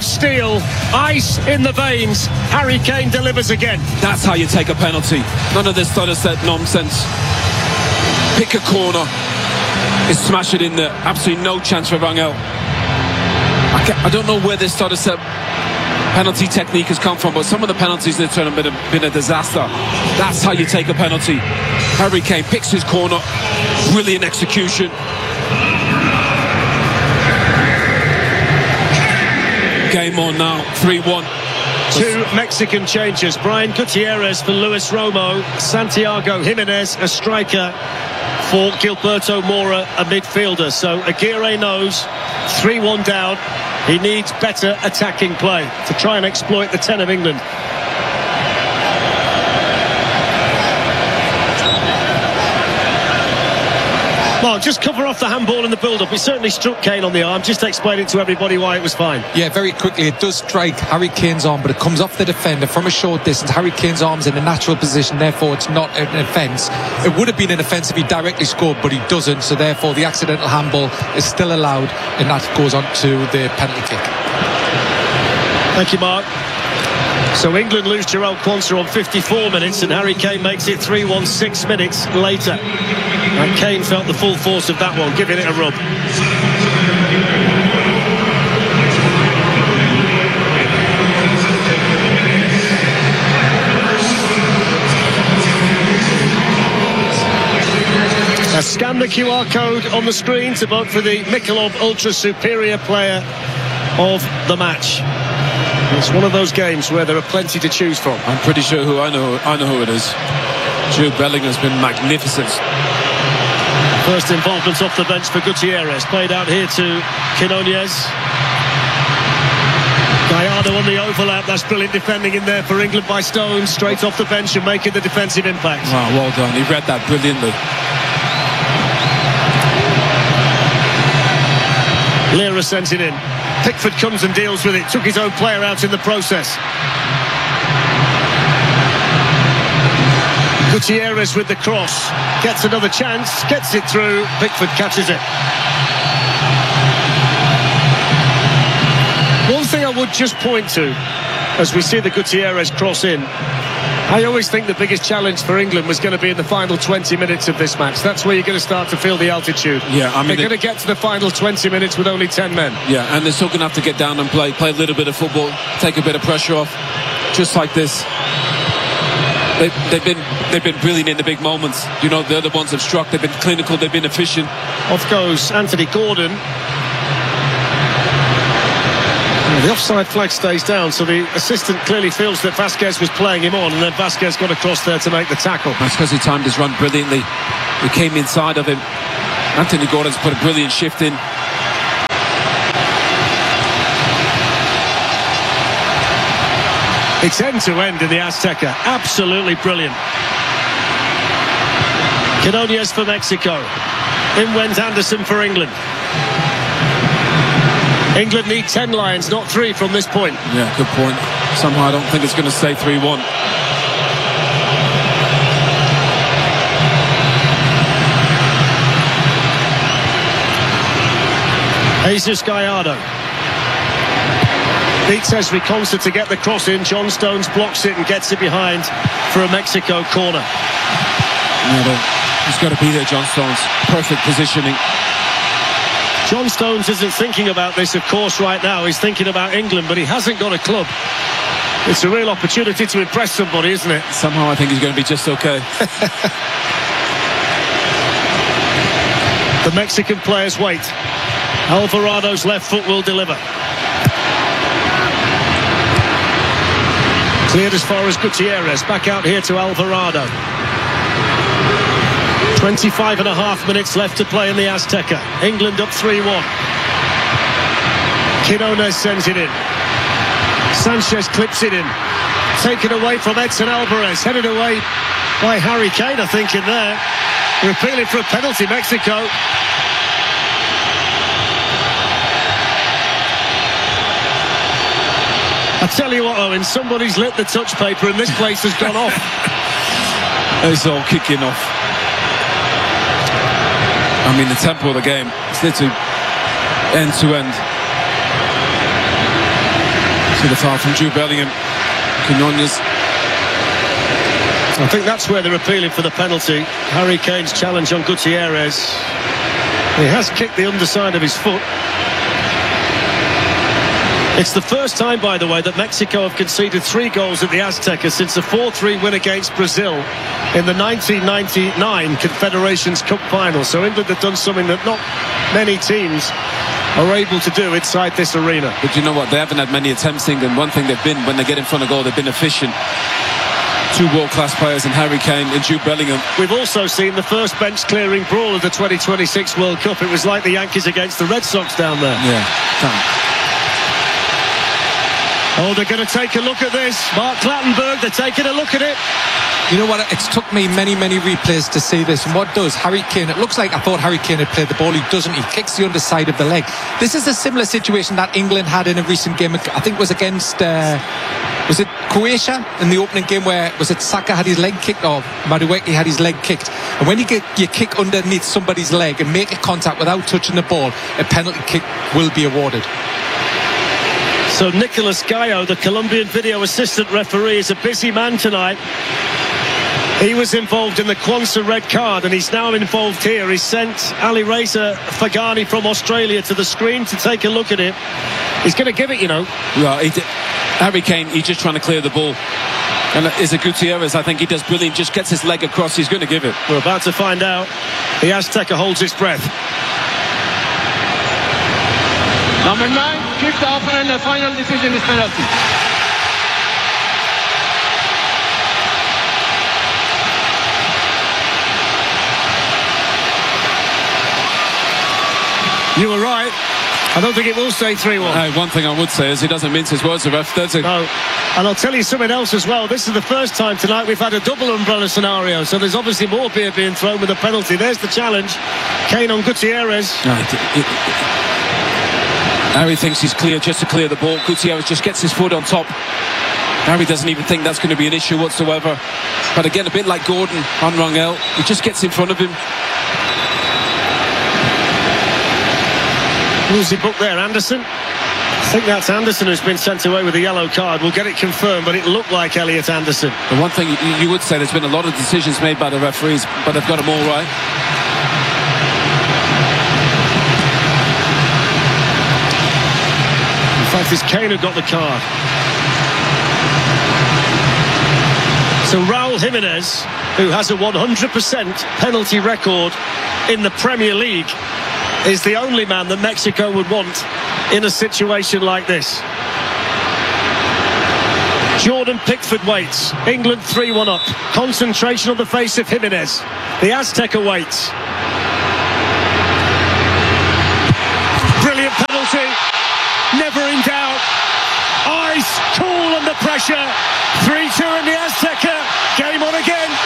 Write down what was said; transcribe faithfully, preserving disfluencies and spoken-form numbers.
steel, ice in the veins. Harry Kane delivers again. That's how you take a penalty. None of this sort of set nonsense. Pick a corner, and smash it in there. Absolutely no chance for Rangel. I, I don't know where this sort of set penalty technique has come from, but some of the penalties in the tournament have been a disaster. That's how you take a penalty. Harry Kane picks his corner. Brilliant execution. Game on now, three one. Two Mexican changes. Brian Gutierrez for Luis Romo. Santiago Jimenez, a striker, for Gilberto Mora, a midfielder. So Aguirre knows, three one down. He needs better attacking play to try and exploit the ten of England. Mark, just cover off the handball in the build-up. It certainly struck Kane on the arm. Just explain it to everybody why it was fine. Yeah, very quickly. It does strike Harry Kane's arm, but it comes off the defender from a short distance. Harry Kane's arm's in a natural position, therefore it's not an offence. It would have been an offence if he directly scored, but he doesn't, so therefore the accidental handball is still allowed, and that goes on to the penalty kick. Thank you, Mark. So England lose Jarell Quansah on fifty-four minutes, and Harry Kane makes it three one six minutes later. And Kane felt the full force of that one, giving it a rub. Now scan the Q R code on the screen to vote for the Michelob Ultra Superior Player of the Match. It's one of those games where there are plenty to choose from. I'm pretty sure who I know. I know who it is. Jude Bellingham's been magnificent. First involvement off the bench for Gutierrez. Played out here to Quinones. Gallardo on the overlap. That's brilliant defending in there for England by Stones. Straight off the bench and making the defensive impact. Wow, well done. He read that brilliantly. Lira sends it in. Pickford comes and deals with it. Took his own player out in the process. Gutierrez with the cross. Gets another chance. Gets it through. Pickford catches it. One thing I would just point to, as we see the Gutierrez cross in, I always think the biggest challenge for England was going to be in the final twenty minutes of this match. That's where you're going to start to feel the altitude. Yeah, I mean, they're going to get to the final twenty minutes with only ten men. Yeah, and they're still going to have to get down and play, play a little bit of football, take a bit of pressure off, just like this. They, they've been they've been brilliant in the big moments. You know, the other ones have struck. They've been clinical. They've been efficient. Off goes Anthony Gordon. The offside flag stays down, so the assistant clearly feels that Vasquez was playing him on, and then Vasquez got across there to make the tackle. That's because he timed his run brilliantly. He came inside of him. Anthony Gordon's put a brilliant shift in. It's end-to-end in the Azteca. Absolutely brilliant. Quinones for Mexico. In went Anderson for England. England need ten Lions, not three from this point. Yeah, good point. Somehow I don't think it's going to stay three one. Jesus Gallardo. Beats Esri Konsa to get the cross in. John Stones blocks it and gets it behind for a Mexico corner. Yeah, he's got to be there, John Stones. Perfect positioning. John Stones isn't thinking about this, of course, right now. He's thinking about England, but he hasn't got a club. It's a real opportunity to impress somebody, isn't it? Somehow I think he's going to be just okay. The Mexican players wait. Alvarado's left foot will deliver. Cleared as far as Gutierrez. Back out here to Alvarado. twenty-five and a half minutes left to play in the Azteca. England up three one. Quinones sends it in. Sanchez clips it in. Taken away from Edson Alvarez. Headed away by Harry Kane, I think, in there. We're appealing for a penalty, Mexico. I tell you what, Owen, somebody's lit the touch paper and this place has gone off. It's all kicking off. I mean, the tempo of the game, it's literally end to end. To the foul from Jude Bellingham. Quinones. I think that's where they're appealing for the penalty. Harry Kane's challenge on Gutierrez. He has kicked the underside of his foot. It's the first time, by the way, that Mexico have conceded three goals at the Azteca since a four three win against Brazil in the nineteen ninety-nine Confederations Cup final. So England have done something that not many teams are able to do inside this arena. But you know what? They haven't had many attempts, England. One thing they've been, when they get in front of goal, they've been efficient. Two world-class players in Harry Kane and Jude Bellingham. We've also seen the first bench-clearing brawl of the twenty twenty-six World Cup. It was like the Yankees against the Red Sox down there. Yeah, damn. Oh, they're going to take a look at this. Mark Clattenburg, they're taking a look at it. You know what? It's took me many, many replays to see this. And what does Harry Kane? It looks like I thought Harry Kane had played the ball. He doesn't. He kicks the underside of the leg. This is a similar situation that England had in a recent game. I think it was against. Uh, was it Croatia in the opening game where was it Saka had his leg kicked or Madueke had his leg kicked? And when you get you kick underneath somebody's leg and make a contact without touching the ball, a penalty kick will be awarded. So Nicolas Gallo, the Colombian video assistant referee, is a busy man tonight. He was involved in the Kwanzaa red card and he's now involved here. He's sent Ali Reza Fagani from Australia to the screen to take a look at it. He's going to give it, you know. Well, he did. Harry Kane, he's just trying to clear the ball. And is it Gutierrez? I think he does brilliant. Just gets his leg across. He's going to give it. We're about to find out. The Azteca holds his breath. Number nine, kicked off, and the final decision is penalty. You were right. I don't think it will say three one. Uh, one thing I would say is he doesn't mince his words, the ref, does he? No. And I'll tell you something else as well. This is the first time tonight we've had a double umbrella scenario, so there's obviously more beer being thrown with a penalty. There's the challenge. Kane on Gutierrez. No, it, it, Harry thinks he's clear just to clear the ball. Gutierrez just gets his foot on top. Harry doesn't even think that's going to be an issue whatsoever. But again, a bit like Gordon on Rangel, he just gets in front of him. Who's he booked there? Anderson? I think that's Anderson who's been sent away with a yellow card. We'll get it confirmed, but it looked like Elliot Anderson. The one thing you, you would say, there's been a lot of decisions made by the referees, but they've got them all right. In fact, it's Kane who got the card. So Raul Jimenez, who has a one hundred percent penalty record in the Premier League, is the only man that Mexico would want in a situation like this. Jordan Pickford waits. England three one up. Concentration on the face of Jimenez. The Azteca waits. Brilliant penalty. Never in doubt. Ice cool under pressure. three two in the Azteca. Game on again.